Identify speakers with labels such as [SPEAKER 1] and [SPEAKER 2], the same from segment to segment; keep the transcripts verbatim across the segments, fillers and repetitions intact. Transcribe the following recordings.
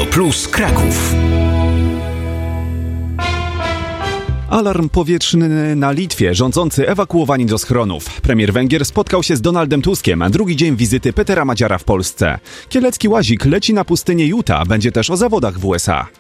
[SPEAKER 1] Radio Plus Kraków.
[SPEAKER 2] Alarm powietrzny na Litwie. Rządzący ewakuowani do schronów. Premier Węgier spotkał się z Donaldem Tuskiem. Drugi dzień wizyty Petera Madziara w Polsce. Kielecki łazik leci na pustynię Utah. Będzie też o zawodach w U S A.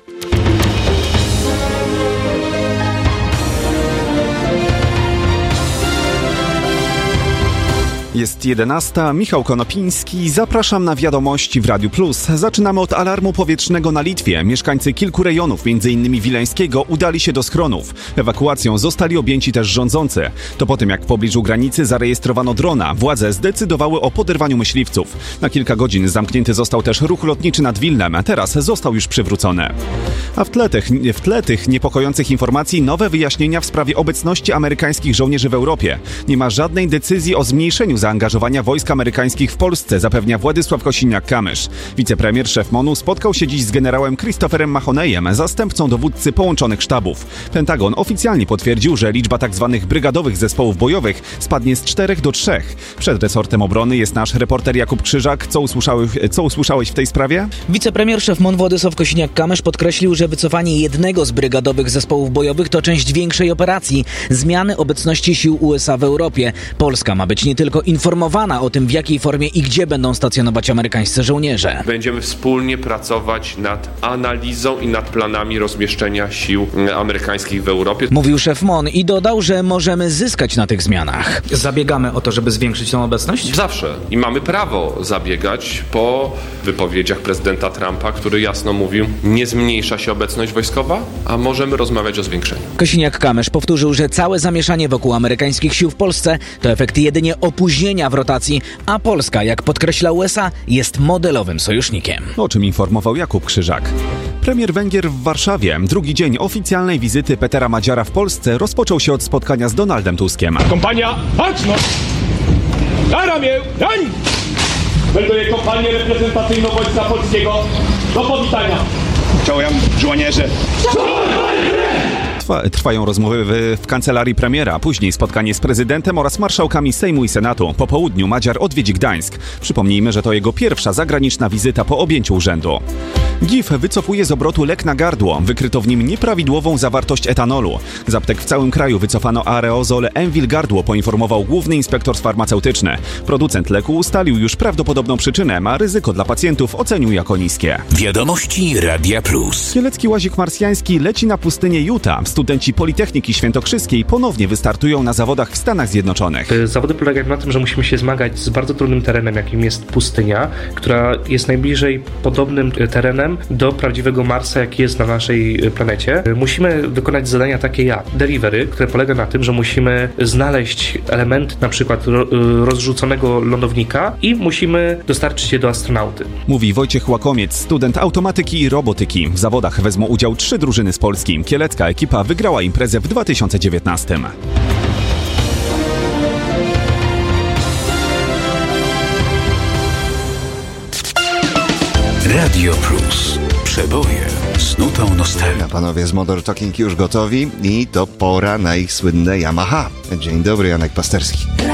[SPEAKER 2] Jest jedenasta, Michał Konopiński, zapraszam na wiadomości w Radiu Plus. Zaczynamy od alarmu powietrznego na Litwie. Mieszkańcy kilku rejonów, między innymi Wileńskiego, udali się do schronów. Ewakuacją zostali objęci też rządzący. To po tym, jak w pobliżu granicy zarejestrowano drona, władze zdecydowały o poderwaniu myśliwców. Na kilka godzin zamknięty został też ruch lotniczy nad Wilnem, teraz został już przywrócony. A w tle tych, w tle tych niepokojących informacji nowe wyjaśnienia w sprawie obecności amerykańskich żołnierzy w Europie. Nie ma żadnej decyzji o zmniejszeniu zaangażowania wojsk amerykańskich w Polsce, zapewnia Władysław Kosiniak-Kamysz. Wicepremier, szef MONU, spotkał się dziś z generałem Christopherem Mahoneyem, zastępcą dowódcy połączonych sztabów. Pentagon oficjalnie potwierdził, że liczba tzw. brygadowych zespołów bojowych spadnie z czterech do trzech. Przed resortem obrony jest nasz reporter Jakub Krzyżak. Co usłyszałeś, co usłyszałeś w tej sprawie?
[SPEAKER 3] Wicepremier, szef MON Władysław Kosiniak-Kamysz podkreślił, że wycofanie jednego z brygadowych zespołów bojowych to część większej operacji, zmiany obecności sił U S A w Europie. Polska ma być nie tylko informowana o tym, w jakiej formie i gdzie będą stacjonować amerykańscy żołnierze.
[SPEAKER 4] Będziemy wspólnie pracować nad analizą i nad planami rozmieszczenia sił amerykańskich w Europie.
[SPEAKER 3] Mówił szef MON i dodał, że możemy zyskać na tych zmianach.
[SPEAKER 5] Zabiegamy o to, żeby zwiększyć tą obecność?
[SPEAKER 4] Zawsze. I mamy prawo zabiegać po wypowiedziach prezydenta Trumpa, który jasno mówił, nie zmniejsza się obecność wojskowa, a możemy rozmawiać o zwiększeniu.
[SPEAKER 3] Kosiniak-Kamysz powtórzył, że całe zamieszanie wokół amerykańskich sił w Polsce to efekt jedynie opóźnienia w rotacji, a Polska, jak podkreśla U S A, jest modelowym sojusznikiem.
[SPEAKER 2] O czym informował Jakub Krzyżak. Premier Węgier w Warszawie. Drugi dzień oficjalnej wizyty Petera Madziara w Polsce rozpoczął się od spotkania z Donaldem Tuskiem.
[SPEAKER 6] Kompania, baczność! Na ramię, dań! Melduję kompanię reprezentacyjną Wojska Polskiego do powitania. Czołem, żołnierze!
[SPEAKER 2] Trwa, trwają rozmowy w, w kancelarii premiera, później spotkanie z prezydentem oraz marszałkami Sejmu i Senatu. Po południu Madziar odwiedzi Gdańsk. Przypomnijmy, że to jego pierwsza zagraniczna wizyta po objęciu urzędu. G I F wycofuje z obrotu lek na gardło. Wykryto w nim nieprawidłową zawartość etanolu. Z aptek w całym kraju wycofano aerozol Envil Gardło, poinformował główny inspektor farmaceutyczny. Producent leku ustalił już prawdopodobną przyczynę, a ryzyko dla pacjentów ocenił jako niskie.
[SPEAKER 1] Wiadomości Radia Plus.
[SPEAKER 2] Kielecki łazik marsjański leci na pustynię Utah. Studenci Politechniki Świętokrzyskiej ponownie wystartują na zawodach w Stanach Zjednoczonych.
[SPEAKER 7] Zawody polegają na tym, że musimy się zmagać z bardzo trudnym terenem, jakim jest pustynia, która jest najbliżej podobnym terenem do prawdziwego Marsa, jaki jest na naszej planecie. Musimy wykonać zadania takie jak delivery, które polega na tym, że musimy znaleźć element na przykład rozrzuconego lądownika i musimy dostarczyć je do astronauty.
[SPEAKER 2] Mówi Wojciech Łakomiec, student automatyki i robotyki. W zawodach wezmą udział trzy drużyny z Polski. Kielecka ekipa wygrała imprezę w dwa tysiące dziewiętnastym.
[SPEAKER 1] Radio Plus. Przeboje z nutą nostalgii.
[SPEAKER 8] Panowie z Modern Talking już gotowi i to pora na ich słynne Yamaha. Dzień dobry, Janek Pasterski.